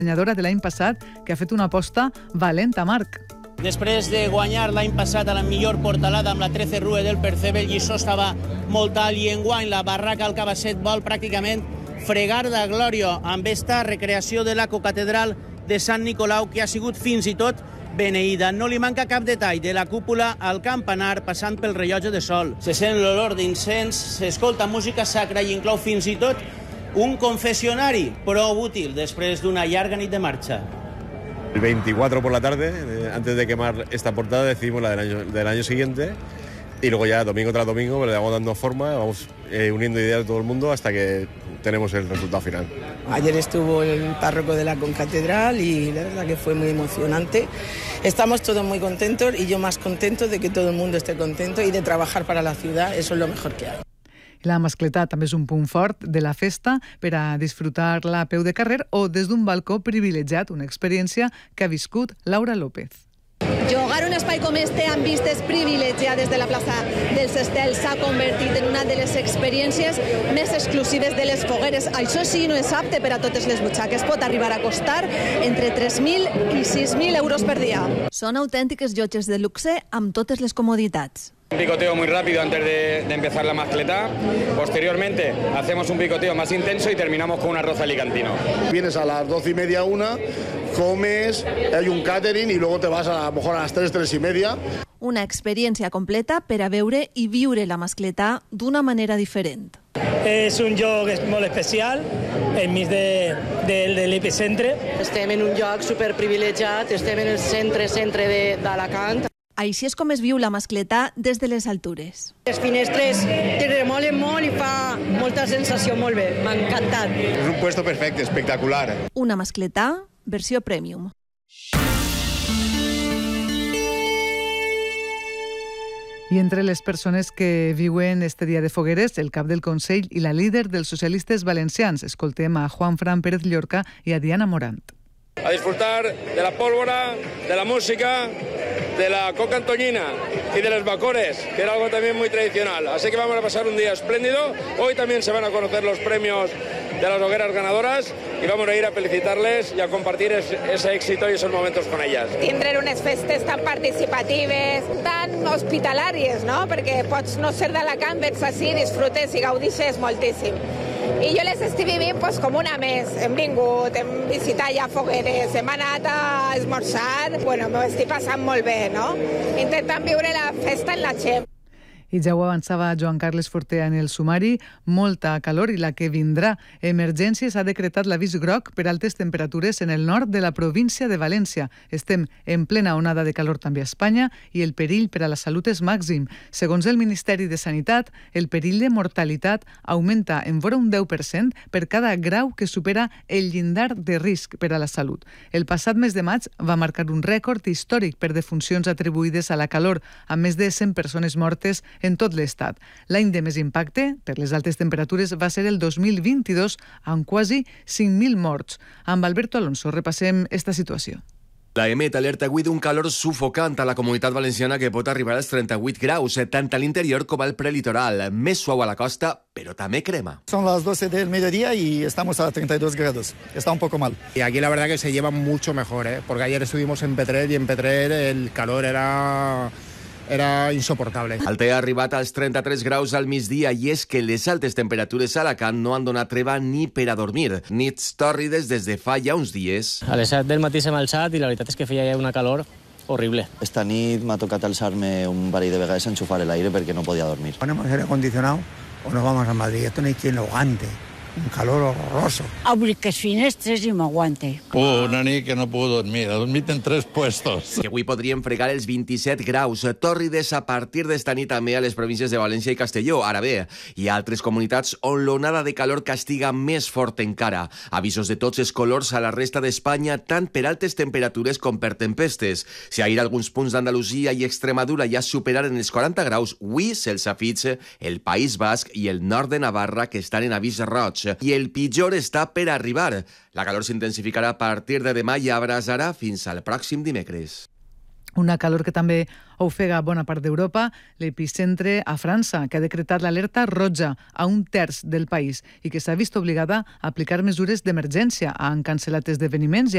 guanyadora de l'any passat, que ha fet una aposta valenta, Marc. Després de guanyar l'any passat a la millor portalada amb la 13 Rue del Percebe, el lliçó estava molt alt i enguany la barraca al Cabasset vol pràcticament fregar de glòria amb esta recreació de la cocatedral de Sant Nicolau, que ha sigut fins i tot beneïda. No li manca cap detall, de la cúpula al campanar passant pel rellotge de sol. Se sent l'olor d'incens, s'escolta música sacra i inclou fins i tot un confessionari prou útil després d'una llarga nit de marxa. El 24 por la tarde, antes de quemar esta portada, decidimos la del año siguiente y luego ya domingo tras domingo le vamos dando forma, vamos uniendo ideas de todo el mundo hasta que tenemos el resultado final. Ayer estuvo el párroco de la concatedral y la verdad que fue muy emocionante. Estamos todos muy contentos y yo más contento de que todo el mundo esté contento y de trabajar para la ciudad, eso es lo mejor que hay. La mascletà també és un punt fort de la festa per a disfrutar-la a peu de carrer o des d'un balcó privilegiat, una experiència que ha viscut Laura López. Jugar un espai com este amb vistes privilegiades de la plaça dels Estels s'ha convertit en una de les experiències més exclusives de les fogueres. Això sí, no és apte per a totes les butxaques. Pot arribar a costar entre 3.000 i 6.000 euros per dia. Són autèntiques llotges de luxe amb totes les comoditats. Un picoteo muy rápido antes de empezar la mascletá. Posteriormente hacemos un picoteo más intenso y terminamos con un arroz alicantino. Vienes a las 12:30, 1, comes, hay un catering y luego te vas a lo mejor a las 3, 3:30. Una experiència completa per a veure i viure la mascletà d'una manera diferent. És un lloc molt especial, enmig de l'epicentre. Estem en un lloc superprivilegiat, estem en el centre d'Alacant. Així és com es viu la mascletà des de les altures. Les finestres te remolen molt i fa molta sensació, molt bé, m'ha encantat. És un puesto perfecte, espectacular. Una mascletà versió premium. I entre les persones que viuen este dia de fogueres, el cap del Consell i la líder dels socialistes valencians. Escoltem a Juan Fran Pérez Llorca i a Diana Morant. A disfrutar de la pólvora, de la música, de la coca antoñina y de los bacores, que era algo también muy tradicional. Así que vamos a pasar un día espléndido. Hoy también se van a conocer los premios de las hogueras ganadoras y vamos a ir a felicitarles y a compartir ese éxito y esos momentos con ellas. Tindrem unes festes tan participatives, tan hospitalàries, no? Perquè pots no ser d'Alacant, vens així, disfrutes i gaudixes moltíssim. I jo les estic vivint com una més. Hem vingut, hem visitat ja fogueres, hem anat a esmorzar. Bueno, m'ho estic passant molt bé, no? Intentant viure la festa en la Xem. I ja ho avançava Joan Carles Fortea en el sumari, molta calor i la que vindrà. Emergències ha decretat l'avís groc per altes temperatures en el nord de la província de València. Estem en plena onada de calor també a Espanya i el perill per a la salut és màxim. Segons el Ministeri de Sanitat, el perill de mortalitat augmenta en vora un 10% per cada grau que supera el llindar de risc per a la salut. El passat mes de maig va marcar un rècord històric per defuncions atribuïdes a la calor, amb més de 100 persones mortes en tot l'Estat. L'any de més impacte per les altes temperatures va ser el 2022, amb quasi 5.000 morts. Amb Alberto Alonso repassem esta situació. La EMET alerta avui d'un calor sufocant a la Comunitat Valenciana que pot arribar als 38 graus, tant a l'interior com al prelitoral. Més suau a la costa, pero también crema. Son las 12 del mediodía y estamos a 32 grados. Está un poco mal. Y aquí la verdad que se lleva mucho mejor, porque ayer estuvimos en Petrer y en Petrer el calor era insoportable. El té ha arribat als 33 graus al migdia i és que les altes temperatures a Alacant no han donat treva ni per a dormir. Nits tòrrides des de fa ja uns dies. A les 7 del matí s'hem alçat i la veritat és que feia ja una calor horrible. Esta nit m'ha tocat alçar-me un parell de vegades a enxufar el aire perquè no podia dormir. Ponemos aire acondicionado o nos vamos a Madrid. Esto no hay quien lo aguante. Un calor horroroso. Obri les finestres i m'aguante. Una nit que no puc dormir. He dormit en 3 puestos. Que avui podrien fregar els 27 graus. Tòrrides a partir d'esta nit també a les províncies de València i Castelló. Ara bé, hi ha altres comunitats on l'onada de calor castiga més fort encara. Avisos de tots els colors a la resta d'Espanya, tant per altes temperatures com per tempestes. Si ahir alguns punts d'Andalusia i Extremadura ja superaren els 40 graus, avui se'ls afitxa el País Basc i el nord de Navarra, que estan en avís roig. I el pitjor està per arribar. La calor s'intensificarà a partir de demà i abrasarà fins al pròxim dimecres. Una calor que també ofega bona part d'Europa, l'epicentre a França, que ha decretat l'alerta roja a un terç del país i que s'ha vist obligada a aplicar mesures d'emergència. Han cancel·lat esdeveniments i